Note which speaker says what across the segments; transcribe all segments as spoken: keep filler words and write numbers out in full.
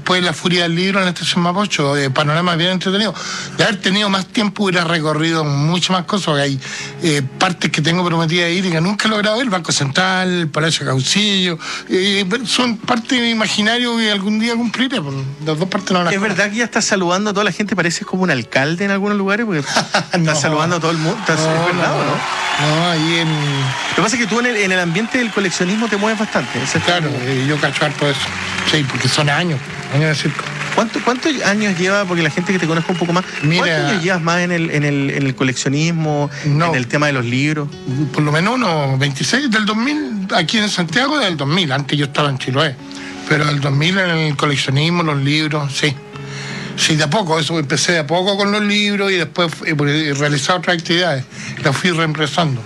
Speaker 1: después La Furia del Libro en la Estación Mapocho, eh, panorama bien entretenido. De haber tenido más tiempo hubiera recorrido muchas más cosas, porque hay eh, partes que tengo prometidas ir y que nunca he logrado ver, el Banco Central, el Palacio de Caucillo, eh, son parte de mi imaginario que algún día cumpliré, por las dos partes no las
Speaker 2: Es
Speaker 1: conozco.
Speaker 2: verdad que ya estás saludando a toda la gente, pareces como un alcalde en algunos lugares, porque estás
Speaker 1: No.
Speaker 2: saludando a todo el mundo, estás,
Speaker 1: No,
Speaker 2: ¿es verdad
Speaker 1: no,
Speaker 2: o no?
Speaker 1: No, ahí en...
Speaker 2: Lo que pasa es que tú en el, en el ambiente del coleccionismo te mueves bastante. Ese es
Speaker 1: Claro,
Speaker 2: como-
Speaker 1: eh, yo cacho harto eso. Sí, porque son años, años de circo.
Speaker 2: ¿Cuánto, ¿Cuántos años lleva, porque la gente que te conozca un poco más,
Speaker 1: Mira,
Speaker 2: cuántos años llevas más en el, en el, en el coleccionismo,
Speaker 1: No.
Speaker 2: en el tema de los libros?
Speaker 1: Por lo menos unos veintiséis del dos mil, aquí en Santiago del dos mil, antes yo estaba en Chiloé, pero del dos mil en el coleccionismo, los libros, sí. Sí, de a poco, eso empecé de a poco con los libros y después he realizado otras actividades, las fui reemplazando.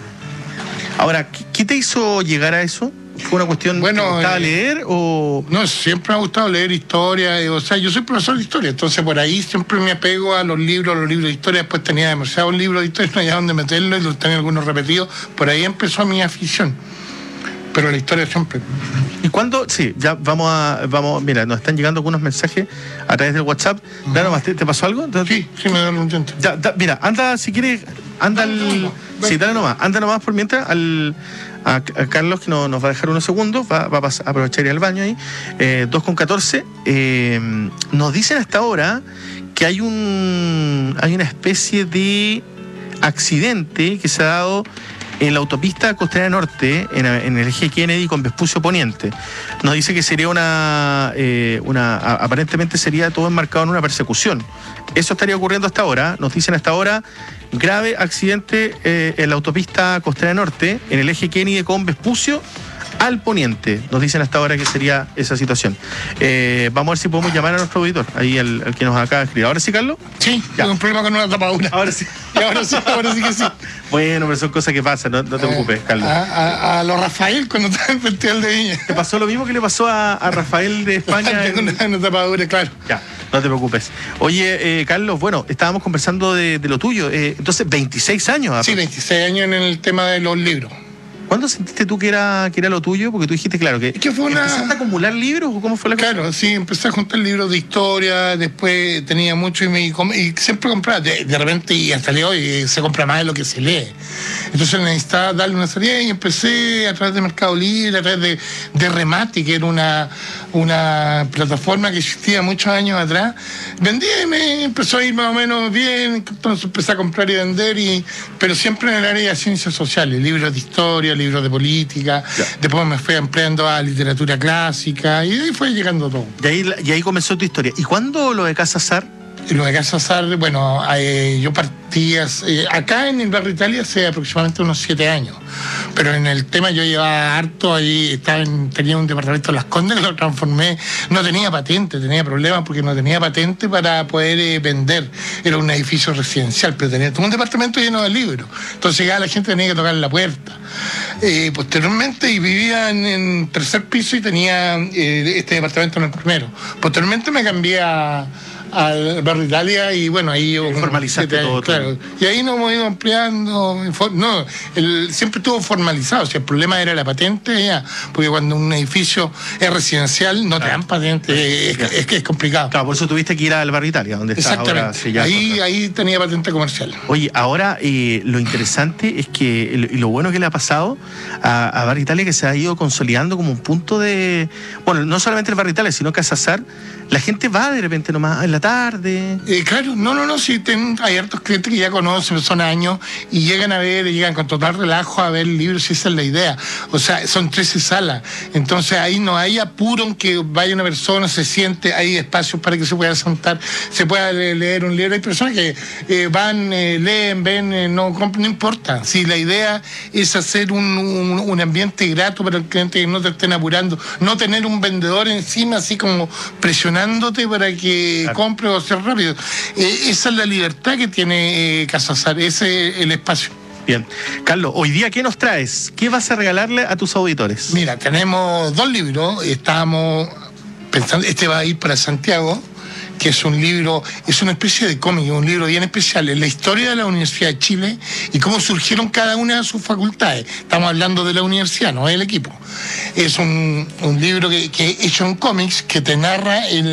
Speaker 2: Ahora, ¿qué, qué te hizo llegar a eso? ¿Fue una cuestión
Speaker 1: Bueno,
Speaker 2: que te gustaba
Speaker 1: eh,
Speaker 2: leer o...?
Speaker 1: No, siempre me ha gustado leer historia, eh, o sea, yo soy profesor de historia, entonces por ahí siempre me apego a los libros, a los libros de historia, después tenía demasiados libros de historia, no había dónde meterlos y los tenía algunos repetidos, por ahí empezó mi afición, pero la historia siempre.
Speaker 2: ¿Y cuándo? Sí, ya vamos a... vamos Mira, nos están llegando algunos mensajes a través del WhatsApp. Uh-huh. Dale nomás, ¿te, ¿te pasó algo?
Speaker 1: Sí, sí me dan un tiento.
Speaker 2: Ya, da, mira, anda, si quieres, anda al...
Speaker 1: No, no, no.
Speaker 2: Sí, dale nomás, anda nomás por mientras al... A, a Carlos, que no, nos va a dejar unos segundos, va, va a, pasar, a aprovechar ir al baño ahí. Eh, dos con catorce. Eh, nos dicen hasta ahora que hay un hay una especie de accidente que se ha dado en la autopista Costanera Norte, en, en el eje Kennedy con Vespucio Poniente. Nos dice que sería una, eh, una a, aparentemente sería todo enmarcado en una persecución. Eso estaría ocurriendo hasta ahora. Nos dicen hasta ahora grave accidente eh, en la autopista Costanera Norte, en el eje Kennedy con Vespucio al poniente. Nos dicen hasta ahora que sería esa situación. Eh, vamos a ver si podemos llamar a nuestro auditor, ahí al, al que nos acaba de escribir. ¿Ahora sí, Carlos?
Speaker 1: Sí,
Speaker 2: ya.
Speaker 1: tengo un problema con una tapadura.
Speaker 2: Ahora sí.
Speaker 1: Y ahora sí, ahora sí que sí.
Speaker 2: Bueno, pero son cosas que pasan, no, no te preocupes, Carlos.
Speaker 1: A, a, a los Rafael cuando estaba en el Festival de Viña.
Speaker 2: ¿Te pasó lo mismo que le pasó a, a Rafael de España?
Speaker 1: Tengo
Speaker 2: en...
Speaker 1: una, una tapadura, claro.
Speaker 2: Ya, no te preocupes. Oye, eh, Carlos, bueno, estábamos conversando de, de lo tuyo. Eh, entonces, veintiséis años.
Speaker 1: Sí, veintiséis años en el tema de los libros.
Speaker 2: ¿Cuándo sentiste tú que era, que era lo tuyo? Porque tú dijiste, claro, que,
Speaker 1: que fue una...
Speaker 2: ¿empezaste a acumular libros o cómo fue la cosa?
Speaker 1: Claro, sí, empecé a juntar libros de historia, después tenía mucho y, me, y siempre compraba, de, de repente y hasta de hoy se compra más de lo que se lee. Entonces necesitaba darle una salida y empecé a través de Mercado Libre, a través de, de Remati, que era una, una plataforma que existía muchos años atrás. Vendí y me empezó a ir más o menos bien, entonces empecé a comprar y vender, y, pero siempre en el área de ciencias sociales, libros de historia, libros de política, ya. Después me fui ampliando a literatura clásica y ahí fue llegando todo.
Speaker 2: Y ahí, y ahí comenzó tu historia. ¿Y cuándo lo de Casa Sar?
Speaker 1: Lo de Casa Sar, bueno, eh, yo partí eh, acá en el barrio Italia hace aproximadamente unos siete años, pero en el tema yo llevaba harto, ahí estaba en, tenía un departamento en Las Condes que lo transformé, no tenía patente, tenía problemas porque no tenía patente para poder eh, vender, era un edificio residencial, pero tenía todo un departamento lleno de libros, entonces llegaba la gente, tenía que tocar la puerta. Eh, posteriormente, y vivía en, en tercer piso y tenía eh, este departamento en el primero. Posteriormente me cambié a al barrio Italia y bueno, ahí yo
Speaker 2: formalizaste todo,
Speaker 1: claro, todo. Y ahí nos hemos ido ampliando. No, el, siempre estuvo formalizado. O sea, el problema era la patente ya, porque cuando un edificio es residencial no claro. te dan patente, es, es que es complicado.
Speaker 2: Claro, por eso tuviste que ir al barrio Italia, donde está ahora.
Speaker 1: Exactamente. Ahí, ahí tenía patente comercial.
Speaker 2: Oye, ahora eh, lo interesante es que y lo bueno que le ha pasado a, a Barrio Italia, que se ha ido consolidando como un punto de, bueno, no solamente el barrio Italia, sino Casa Sar. La gente va de repente nomás en la tarde.
Speaker 1: Eh, claro, no, no, no, sí, ten, hay hartos clientes que ya conocen, son años, y llegan a ver, llegan con total relajo a ver libros, y esa es la idea. O sea, son trece salas, entonces ahí no hay apuro en que vaya una persona, se siente, hay espacios para que se pueda sentar, se pueda leer un libro. Hay personas que eh, van, eh, leen, ven, eh, no compran, no importa. Si la idea es hacer un, un, un ambiente grato para el cliente, que no te estén apurando, no tener un vendedor encima así como presionándote para que claro. compre o sea rápido. Eh, esa es la libertad que tiene eh, Casa Sar, ese es el espacio.
Speaker 2: Bien. Carlos, hoy día, ¿qué nos traes? ¿Qué vas a regalarle a tus auditores?
Speaker 1: Mira, tenemos dos libros, estábamos pensando, este va a ir para Santiago, que es un libro, es una especie de cómic, un libro bien especial, es la historia de la Universidad de Chile y cómo surgieron cada una de sus facultades. Estamos hablando de la universidad, no del equipo. Es un, un libro que, que hecho en cómics que te narra el